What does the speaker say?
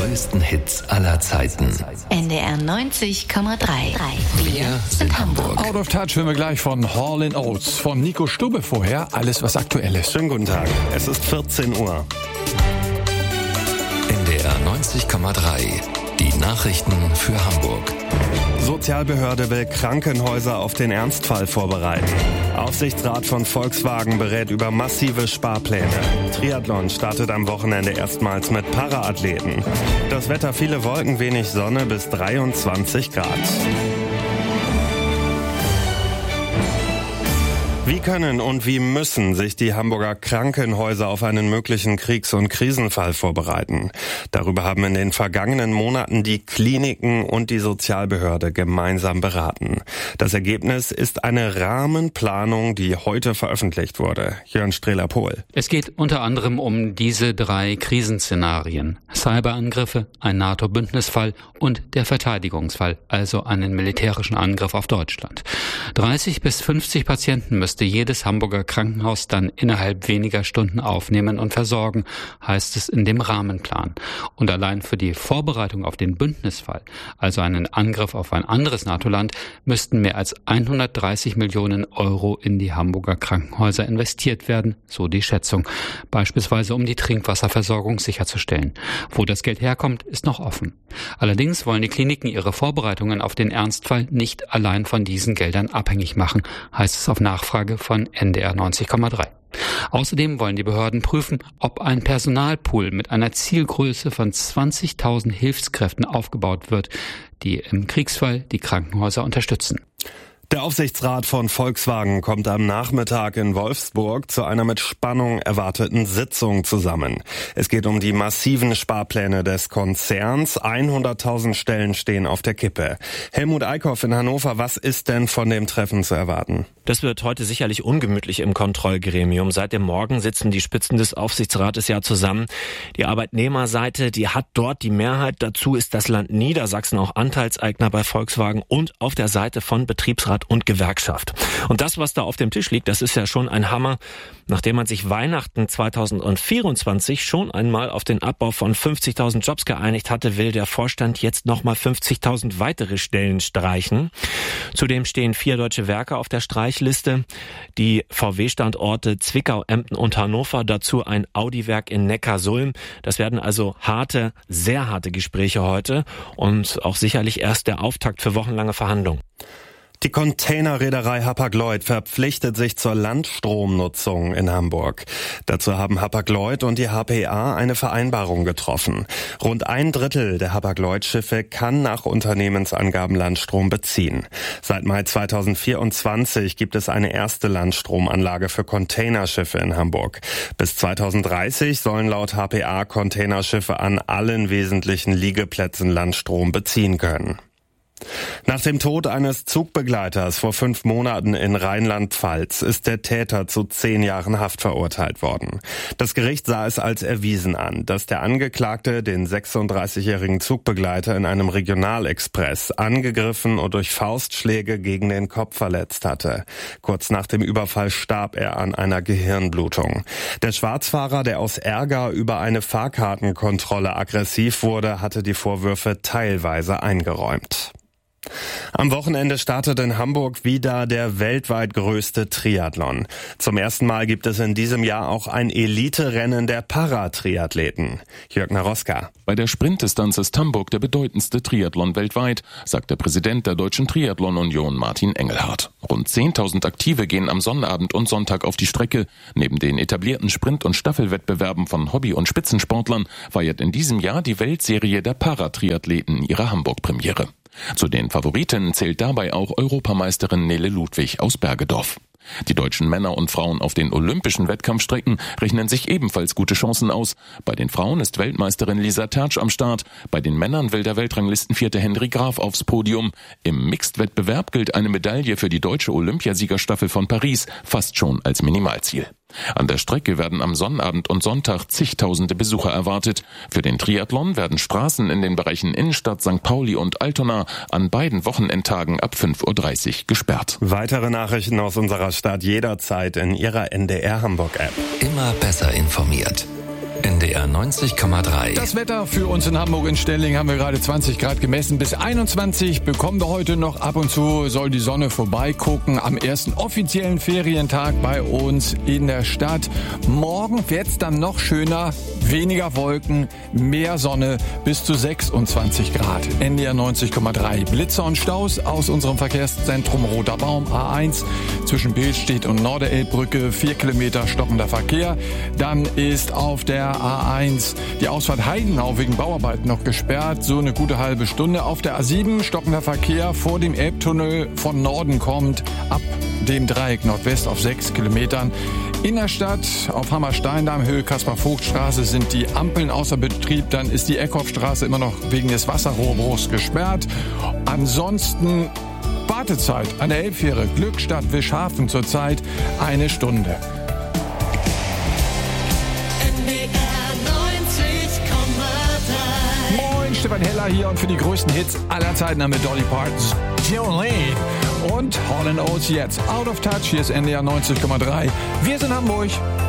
größten Hits aller Zeiten. NDR 90,3. Wir sind Hamburg. Out of Touch hören wir gleich von Hall & Oates. Von Nico Stubbe vorher alles, was aktuell ist. Schönen guten Tag. Es ist 14 Uhr. NDR 90,3. Die Nachrichten für Hamburg. Sozialbehörde will Krankenhäuser auf den Ernstfall vorbereiten. Aufsichtsrat von Volkswagen berät über massive Sparpläne. Triathlon startet am Wochenende erstmals mit Paraathleten. Das Wetter: viele Wolken, wenig Sonne bis 23 Grad. Wie können und wie müssen sich die Hamburger Krankenhäuser auf einen möglichen Kriegs- und Krisenfall vorbereiten? Darüber haben in den vergangenen Monaten die Kliniken und die Sozialbehörde gemeinsam beraten. Das Ergebnis ist eine Rahmenplanung, die heute veröffentlicht wurde. Jörn Strehler-Pohl. Es geht unter anderem um diese 3 Krisenszenarien: Cyberangriffe, ein NATO-Bündnisfall und der Verteidigungsfall, also einen militärischen Angriff auf Deutschland. 30 bis 50 Patienten müsste jedes Hamburger Krankenhaus dann innerhalb weniger Stunden aufnehmen und versorgen, heißt es in dem Rahmenplan. Und allein für die Vorbereitung auf den Bündnisfall, also einen Angriff auf ein anderes NATO-Land, müssten mehr als 130 Millionen Euro in die Hamburger Krankenhäuser investiert werden, so die Schätzung. Beispielsweise um die Trinkwasserversorgung sicherzustellen. Wo das Geld herkommt, ist noch offen. Allerdings wollen die Kliniken ihre Vorbereitungen auf den Ernstfall nicht allein von diesen Geldern abhängig machen, heißt es auf Nachfrage von NDR 90,3. Außerdem wollen die Behörden prüfen, ob ein Personalpool mit einer Zielgröße von 20.000 Hilfskräften aufgebaut wird, die im Kriegsfall die Krankenhäuser unterstützen. Der Aufsichtsrat von Volkswagen kommt am Nachmittag in Wolfsburg zu einer mit Spannung erwarteten Sitzung zusammen. Es geht um die massiven Sparpläne des Konzerns. 100.000 Stellen stehen auf der Kippe. Helmut Eickhoff in Hannover, was ist denn von dem Treffen zu erwarten? Das wird heute sicherlich ungemütlich im Kontrollgremium. Seit dem Morgen sitzen die Spitzen des Aufsichtsrates ja zusammen. Die Arbeitnehmerseite, die hat dort die Mehrheit. Dazu ist das Land Niedersachsen auch Anteilseigner bei Volkswagen und auf der Seite von Betriebsrat und Gewerkschaft. Und das, was da auf dem Tisch liegt, das ist ja schon ein Hammer. Nachdem man sich Weihnachten 2024 schon einmal auf den Abbau von 50.000 Jobs geeinigt hatte, will der Vorstand jetzt nochmal 50.000 weitere Stellen streichen. Zudem stehen 4 deutsche Werke auf der Streichliste. Die VW-Standorte Zwickau, Emden und Hannover, dazu ein Audi-Werk in Neckarsulm. Das werden also harte, sehr harte Gespräche heute und auch sicherlich erst der Auftakt für wochenlange Verhandlungen. Die Containerreederei Hapag-Lloyd verpflichtet sich zur Landstromnutzung in Hamburg. Dazu haben Hapag-Lloyd und die HPA eine Vereinbarung getroffen. Rund 1/3 der Hapag-Lloyd-Schiffe kann nach Unternehmensangaben Landstrom beziehen. Seit Mai 2024 gibt es eine erste Landstromanlage für Containerschiffe in Hamburg. Bis 2030 sollen laut HPA Containerschiffe an allen wesentlichen Liegeplätzen Landstrom beziehen können. Nach dem Tod eines Zugbegleiters vor 5 Monaten in Rheinland-Pfalz ist der Täter zu 10 Jahren Haft verurteilt worden. Das Gericht sah es als erwiesen an, dass der Angeklagte den 36-jährigen Zugbegleiter in einem Regionalexpress angegriffen und durch Faustschläge gegen den Kopf verletzt hatte. Kurz nach dem Überfall starb er an einer Gehirnblutung. Der Schwarzfahrer, der aus Ärger über eine Fahrkartenkontrolle aggressiv wurde, hatte die Vorwürfe teilweise eingeräumt. Am Wochenende startet in Hamburg wieder der weltweit größte Triathlon. Zum ersten Mal gibt es in diesem Jahr auch ein Elite-Rennen der Paratriathleten. Jörg Naroska. Bei der Sprintdistanz ist Hamburg der bedeutendste Triathlon weltweit, sagt der Präsident der Deutschen Triathlon-Union Martin Engelhardt. Rund 10.000 Aktive gehen am Sonnabend und Sonntag auf die Strecke. Neben den etablierten Sprint- und Staffelwettbewerben von Hobby- und Spitzensportlern feiert in diesem Jahr die Weltserie der Paratriathleten ihre Hamburg-Premiere. Zu den Favoritinnen zählt dabei auch Europameisterin Nele Ludwig aus Bergedorf. Die deutschen Männer und Frauen auf den olympischen Wettkampfstrecken rechnen sich ebenfalls gute Chancen aus. Bei den Frauen ist Weltmeisterin Lisa Tertsch am Start. Bei den Männern will der Weltranglistenvierte Henry Graf aufs Podium. Im Mixed-Wettbewerb gilt eine Medaille für die deutsche Olympiasiegerstaffel von Paris fast schon als Minimalziel. An der Strecke werden am Sonnabend und Sonntag zigtausende Besucher erwartet. Für den Triathlon werden Straßen in den Bereichen Innenstadt, St. Pauli und Altona an beiden Wochenendtagen ab 5.30 Uhr gesperrt. Weitere Nachrichten aus unserer Stadt jederzeit in Ihrer NDR Hamburg App. Immer besser informiert. NDR 90,3. Das Wetter für uns in Hamburg in Stelling haben wir gerade 20 Grad gemessen. Bis 21 bekommen wir heute noch. Ab und zu soll die Sonne vorbeigucken. Am ersten offiziellen Ferientag bei uns in der Stadt. Morgen wird's dann noch schöner. Weniger Wolken, mehr Sonne, bis zu 26 Grad. NDR 90,3. Blitzer und Staus aus unserem Verkehrszentrum Roter Baum A1 zwischen Billstedt und Norderelbbrücke. 4 Kilometer stockender Verkehr. Dann ist auf der A1 die Ausfahrt Heidenau wegen Bauarbeiten noch gesperrt. So eine gute halbe Stunde. Auf der A7 stockender Verkehr vor dem Elbtunnel von Norden kommt. Ab dem Dreieck Nordwest auf 6 Kilometern. In der Stadt auf Hammersteindamm, Höhe Kaspar-Vogt-Straße sind die Ampeln außer Betrieb. Dann ist die Eckhoffstraße immer noch wegen des Wasserrohrbruchs gesperrt. Ansonsten Wartezeit an der Elbfähre Glückstadt-Wischhafen zurzeit 1 Stunde. Moin, Stefan Heller hier und für die größten Hits aller Zeiten haben wir Dolly Partons, Jolene und Hall & Oates jetzt. Out of Touch, hier ist NDR 90,3. Wir sind Hamburg.